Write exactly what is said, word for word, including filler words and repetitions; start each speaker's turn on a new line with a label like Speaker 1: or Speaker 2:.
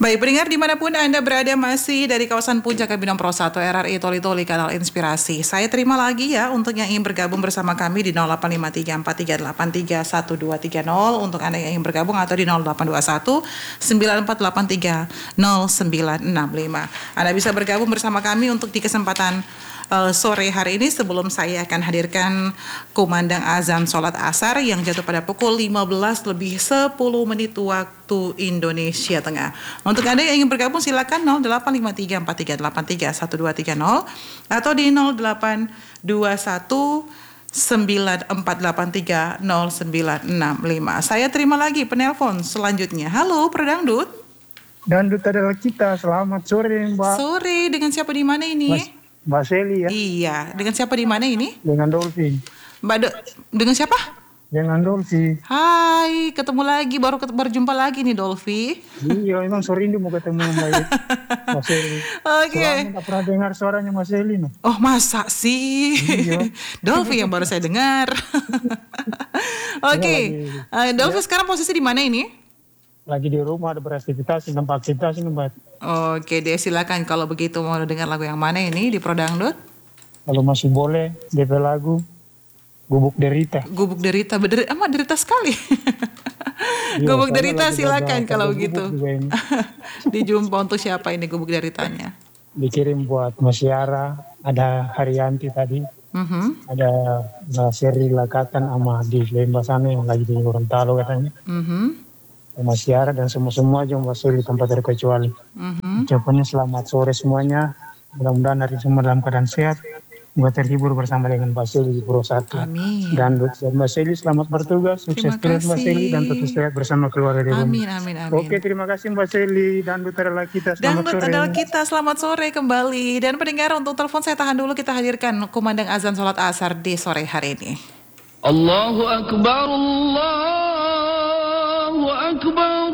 Speaker 1: Baik, pendengar dimanapun Anda berada masih dari kawasan Puncak Kabinong Pro satu R R I Toli Toli Kanal Inspirasi. Saya terima lagi ya untuk yang ingin bergabung bersama kami di nol delapan lima tiga empat tiga delapan tiga satu dua tiga nol untuk Anda yang ingin bergabung atau di nol delapan dua satu sembilan empat delapan tiga nol sembilan enam lima. Anda bisa bergabung bersama kami untuk di kesempatan Uh, sore hari ini sebelum saya akan hadirkan kumandang azan sholat asar yang jatuh pada pukul lima belas lebih sepuluh menit waktu Indonesia Tengah. Untuk Anda yang ingin bergabung silakan nol delapan lima tiga empat tiga delapan tiga satu dua tiga nol atau di nol delapan dua satu sembilan empat delapan tiga nol sembilan enam lima. Saya terima lagi penelpon selanjutnya. Halo, Perdangdut.
Speaker 2: Dangdut adalah kita. Selamat sore, Mbak.
Speaker 1: Sore, dengan siapa di mana ini?
Speaker 2: Mas, Mbak Seli ya.
Speaker 1: Iya, dengan siapa di mana ini?
Speaker 2: Dengan Dolphy.
Speaker 1: Mbak Do- dengan siapa?
Speaker 2: Dengan Dolphy.
Speaker 1: Hai, ketemu lagi, baru ketemu berjumpa lagi nih Dolphy.
Speaker 2: Iya, emang sore ini mau ketemu Mbak Mbak Seli.
Speaker 1: Oke. Okay.
Speaker 2: Soalnya tak pernah dengar suaranya Mbak Seli no.
Speaker 1: Oh, masa sih? Iya. Dolphy yang baru saya dengar. Oke. Okay. Uh, Dolphy ya. Sekarang posisi di mana ini?
Speaker 2: Lagi di rumah, ada beraktivitas, tempat aktivitas ini Mbak.
Speaker 1: Oke deh, silakan kalau begitu mau dengar lagu yang mana ini di Pro Dangdut?
Speaker 2: Kalau masih boleh, D P lagu Gubuk Derita.
Speaker 1: Gubuk Derita, beder, amat derita sekali. Iya, Gubuk Derita silakan kalau begitu. Dijumpa untuk siapa ini Gubuk Deritanya?
Speaker 2: Dikirim buat Mas Yara, ada Haryanti tadi.
Speaker 1: Mm-hmm.
Speaker 2: Ada Mbak Seri Lakatan sama di Lembah sana yang lagi di Gorontalo katanya.
Speaker 1: Mm-hmm.
Speaker 2: Mas Yara dan semua-semua aja Mbak Seli tanpa terkecuali.
Speaker 1: Mm-hmm.
Speaker 2: Ucapannya selamat sore semuanya. Mudah-mudahan hari semua dalam keadaan sehat. Mbak terhibur bersama dengan Mbak Seli di Pro satu.
Speaker 1: Amin.
Speaker 2: Dan buat Mbak Seli selamat bertugas. Sukses terus Mbak Seli dan tetap sehat bersama keluarga di rumah.
Speaker 1: Amin, amin, amin.
Speaker 2: Oke, terima kasih Mbak Seli. Dangdut adalah kita. Selamat
Speaker 1: Dangdut
Speaker 2: sore.
Speaker 1: adalah kita. Selamat sore kembali. Dan pendengar untuk telepon saya tahan dulu. Kita hadirkan kumandang azan sholat asar di sore hari ini.
Speaker 3: Allahu Akbar, Allahu Akbar.